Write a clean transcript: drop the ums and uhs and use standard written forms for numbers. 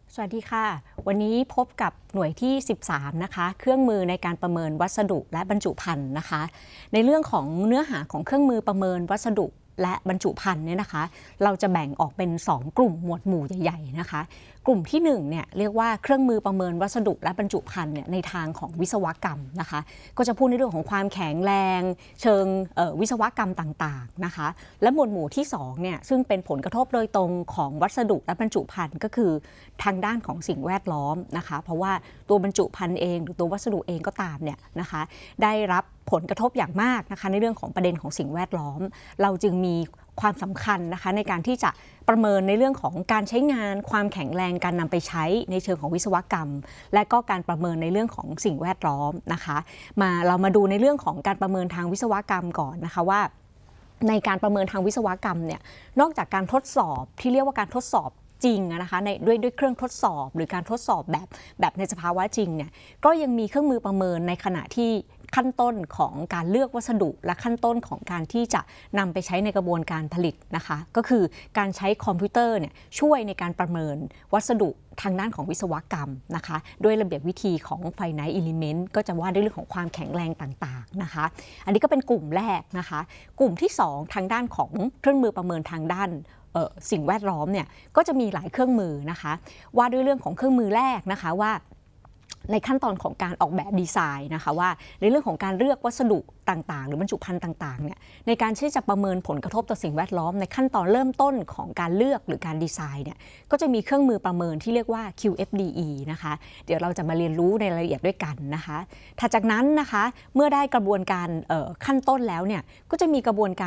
สวัสดีค่ะวันนี้พบกับหน่วยที่13นะคะเครื่องมือในการประเมินวัสดุและบรรจุภัณฑ์นะคะในเรื่องของเนื้อหาของเครื่องมือประเมินวัสดุและบรรจุภัณฑ์เนี่ยนะคะเราจะแบ่งออกเป็น2กลุ่มหมวดหมู่ใหญ่ๆนะคะกลุ่มที่1เนี่ยเรียกว่าเครื่องมือประเมินวัสดุและบรรจุภัณฑ์เนี่ยในทางของวิศวกรรมนะคะก็จะพูดในเรื่องของความแข็งแรงเชิงวิศวกรรมต่างๆนะคะและหมวดหมู่ที่2เนี่ยซึ่งเป็นผลกระทบโดยตรงของวัสดุและบรรจุภัณฑ์ก็คือทางด้านของสิ่งแวดล้อมนะคะเพราะว่าตัวบรรจุภัณฑ์เองหรือตัววัสดุเองก็ตามเนี่ยนะคะได้รับผลกระทบอย่างมากนะคะในเรื่องของประเด็นของสิ่งแวดล้อมเราจึงมีความสำคัญนะคะในการที่จะประเมินในเรื่องของการใช้งานความแข็งแรงการนำไปใช้ในเชิงของวิศวกรรมและก็การประเมินในเรื่องของสิ่งแวดล้อมนะคะเรามาดูในเรื่องของการประเมินทางวิศวกรรมก่อนนะคะว่าในการประเมินทางวิศวกรรมเนี่ยนอกจากการทดสอบที่เรียกว่าการทดสอบจริงนะคะด้วยเครื่องทดสอบหรือการทดสอบแบบในสภาวะจริงเนี่ยก็ยังมีเครื่องมือประเมินในขณะที่ขั้นต้นของการเลือกวัสดุและขั้นต้นของการที่จะนำไปใช้ในกระบวนการผลิตนะคะก็คือการใช้คอมพิวเตอร์เนี่ยช่วยในการประเมินวัสดุทางด้านของวิศวกรรมนะคะด้วยระเบียบวิธีของ Finite Element ก็จะว่าด้วยเรื่องของความแข็งแรงต่างๆนะคะอันนี้ก็เป็นกลุ่มแรกนะคะกลุ่มที่2ทางด้านของเครื่องมือประเมินทางด้านสิ่งแวดล้อมเนี่ยก็จะมีหลายเครื่องมือนะคะว่าด้วยเรื่องของเครื่องมือแรกนะคะว่าในขั้นตอนของการออกแบบดีไซน์นะคะว่าในเรื่องของการเลือกวัสดุต่างๆหรือบรรจุภัณฑ์ต่างๆเนี่ยในการที่จะประเมินผลกระทบต่อสิ่งแวดล้อมในขั้นตอนเริ่มต้นของการเลือกหรือการดีไซน์เนี่ยก็จะมีเครื่องมือประเมินที่เรียกว่า QFDE นะคะเดี๋ยวเราจะมาเรียนรู้ในรายละเอียดด้วยกันนะคะถัดจากนั้นนะคะเมื่อได้กระบวนการขั้นต้นแล้วเนี่ยก็จะมีกระบวนการ